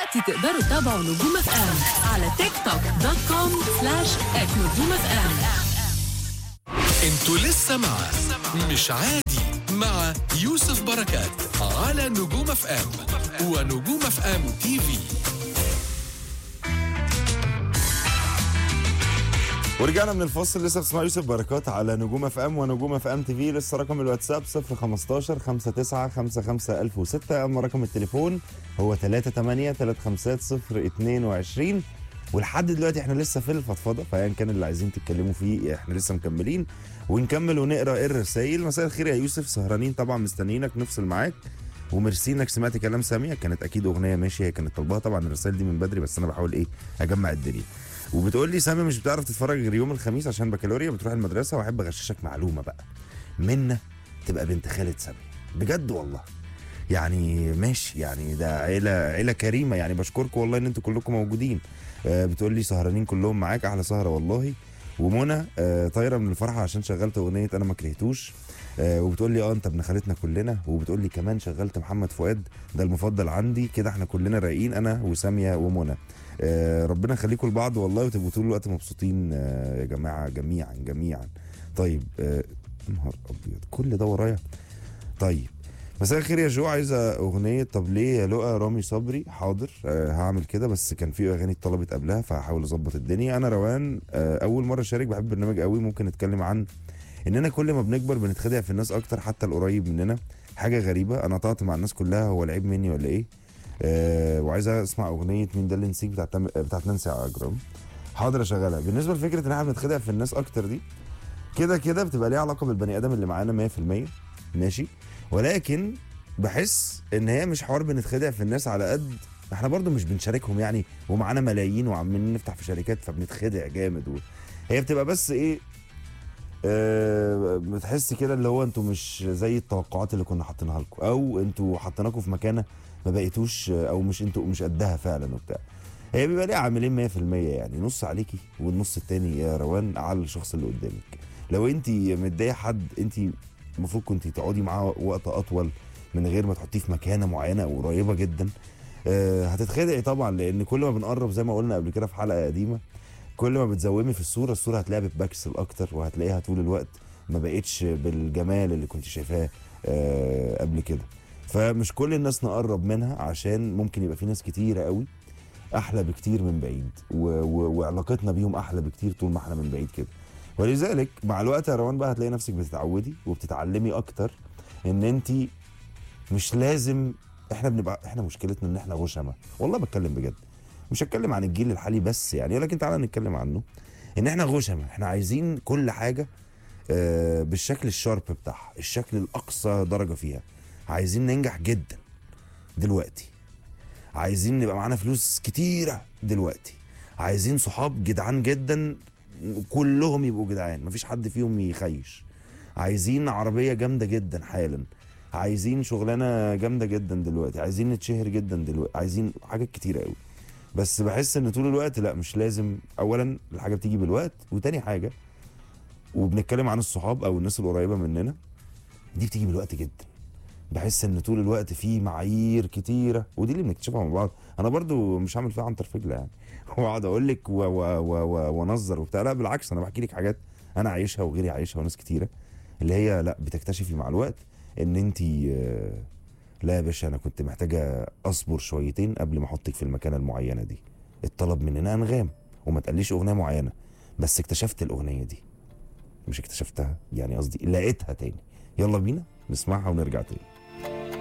دلوقتي تقدروا تتابعوا نجوم اف ام على تيك توك .com/@نجوم اف ام. انتوا لسه مع مش عادي مع يوسف بركات على نجوم اف ام ونجوم اف ام تي في. ورجعنا من الفاصل. لسه بتسمع يوسف بركات على نجوم اف ام ونجوم اف ام تي في. لسه رقم الواتساب 015 59 55 1006. اما رقم التليفون هو 38 350 22. ولحد دلوقتي احنا لسه في الفضفضه، فايا كان اللي عايزين تتكلموا فيه احنا لسه مكملين ونكمل ونقرا الرسايل. مساء الخير يا يوسف، سهرانين طبعا مستنيينك نفصل معاك، وميرسي انك سمعت كلام ساميه. كانت اكيد اغنيه ماشي، هي كانت طالباها طبعا الرسائل دي من بدري، بس انا بحاول اجمع الدنيا. وبتقول لي سامي مش بتعرف تتفرج غير يوم الخميس عشان بكالوريا بتروح المدرسه، واحب اغششك معلومه بقى، منا تبقى بنت خالد سامي بجد والله. يعني ماشي، يعني ده عيله كريمه، يعني بشكركم والله ان انتوا كلكم موجودين. بتقول لي سهرانين كلهم معاك، احلى سهره والله. ومنى طايره من الفرحه عشان شغلت اغنيه انا ما كرهتوش. وبتقول لي انت ابن خالتنا كلنا. وبتقول لي كمان شغلت محمد فؤاد، ده المفضل عندي، كده احنا كلنا رايقين انا وساميه ومنى. ربنا يخليكم لبعض والله، وتبقوا طول الوقت مبسوطين يا جماعه جميعا. طيب نهار ابيض كل ده ورايا. طيب مساء الخير يا جو، عايزه اغنيه طب ليه يا لؤى رامي صبري. حاضر هعمل كده، بس كان في اغاني اتطلبت قبلها فهحاول اظبط الدنيا. انا روان اول مره اشارك، بحب البرنامج قوي. ممكن نتكلم عن اننا كل ما بنكبر بنتخدع في الناس اكتر، حتى القريب مننا. حاجه غريبه، انا قطعت مع الناس كلها، هو العيب مني ولا ايه؟ وعايزه اسمع اغنيه مين ده اللي نسيك بتاعت نانسي عجرم. حاضر اشغلها. بالنسبه لفكره ان احنا بنتخدع في الناس اكتر دي، كده بتبقى ليها علاقه بالبني ادم اللي معانا 100%، ماشي. ولكن بحس ان هي مش حوار بنتخدع في الناس، على قد احنا برضو مش بنشاركهم يعني، ومعانا ملايين وعمالين نفتح في شركات فبنتخدع جامد. هي بتبقى بس ايه، بتحس كده اللي هو انتوا مش زي التوقعات اللي كنا حاطينها لكم، او انتوا حطيناكم في مكانه ما بقيتوش، او مش انتوا مش قدها فعلا وبتاع. هي بيبقى ليها عاملين 100%، يعني نص عليكي والنص التاني يا روان على الشخص اللي قدامك. لو انت متضايقه حد، انت المفروض كنت تقعدي معاه وقت اطول من غير ما تحطيه في مكانه معينه قريبه جدا. هتتخدعي طبعا، لان كل ما بنقرب زي ما قلنا قبل كده في حلقه قديمه، كل ما بتزومي في الصوره هتلاقيها بتبكسل اكتر، وهتلاقيها طول الوقت ما بقتش بالجمال اللي كنت شايفاه قبل كده. فمش كل الناس نقرب منها، عشان ممكن يبقى في ناس كتيره قوي احلى بكتير من بعيد، وعلاقتنا بيهم احلى بكتير طول ما احنا من بعيد كده. ولذلك مع الوقت يا روان بقى هتلاقي نفسك بتتعودي وبتتعلمي اكتر ان انت مش لازم. احنا مشكلتنا ان احنا غشمه، والله بتكلم بجد. مش هتكلم عن الجيل الحالي بس يعني، ولكن تعالى نتكلم عنه. ان احنا غشمه، احنا عايزين كل حاجه بالشكل الشارب بتاعها، الشكل الاقصى درجه فيها. عايزين ننجح جدا دلوقتي، عايزين نبقى معانا فلوس كتيره دلوقتي، عايزين صحاب جدعان جدا كلهم يبقوا جدعان مفيش حد فيهم يخيش، عايزين عربيه جامده جدا حالا، عايزين شغلانه جامده جدا دلوقتي، عايزين نتشهر جدا دلوقتي، عايزين حاجات كتيره قوي. بس بحس ان طول الوقت لا، مش لازم. اولا الحاجه بتيجي بالوقت، وتاني حاجه وبنتكلم عن الصحاب او الناس القريبه مننا، دي بتيجي بالوقت جدا. بحس ان طول الوقت في معايير كتيره، ودي اللي بنكتشفها مع بعض. انا برضو مش هعمل فيها عنتر فجله يعني واقعد اقول لك ونظر وبتاع، لا بالعكس، انا بحكي لك حاجات انا عايشها وغيري عايشها وناس كتيره، اللي هي لا بتكتشفي مع الوقت ان انت لا يا باشا، انا كنت محتاجه اصبر شويتين قبل ما احطك في المكانه المعينه دي. الطلب مننا انغام وما تقليش اغنيه معينه، بس اكتشفت الاغنيه دي، مش اكتشفتها يعني، قصدي لقيتها تاني. يلا بينا نسمعها ونرجع تاني.